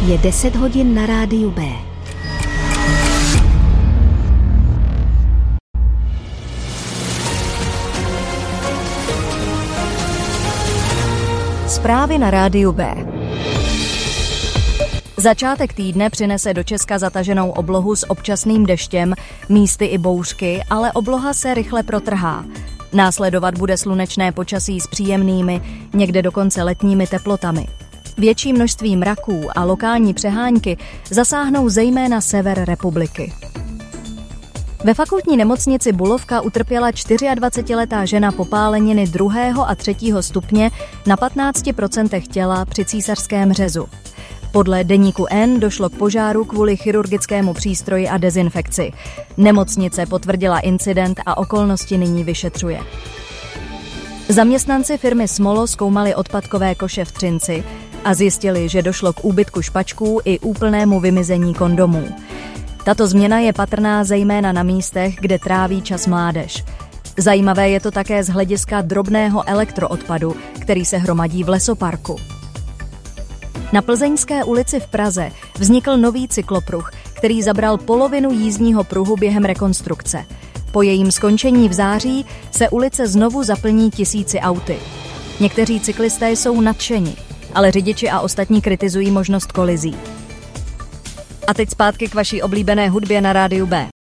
Je 10 hodin na rádiu B. Zprávy na rádiu B. Začátek týdne přinese do Česka zataženou oblohu s občasným deštěm, místy i bouřky, ale obloha se rychle protrhá. Následovat bude slunečné počasí s příjemnými, někde dokonce letními teplotami. Větší množství mraků a lokální přehánky zasáhnou zejména sever republiky. Ve fakultní nemocnici Bulovka utrpěla 24letá žena popáleniny 2. a 3. stupně na 15% těla při císařském řezu. Podle deníku N došlo k požáru kvůli chirurgickému přístroji a dezinfekci. Nemocnice potvrdila incident a okolnosti nyní vyšetřuje. Zaměstnanci firmy Smolo zkoumali odpadkové koše v Třinci a zjistili, že došlo k úbytku špačků i úplnému vymizení kondomů. Tato změna je patrná zejména na místech, kde tráví čas mládež. Zajímavé je to také z hlediska drobného elektroodpadu, který se hromadí v lesoparku. Na Plzeňské ulici v Praze vznikl nový cyklopruh, který zabral polovinu jízdního pruhu během rekonstrukce. Po jejím skončení v září se ulice znovu zaplní tisíci auty. Někteří cyklisté jsou nadšeni, ale řidiči a ostatní kritizují možnost kolizí. A teď zpátky k vaší oblíbené hudbě na rádiu B.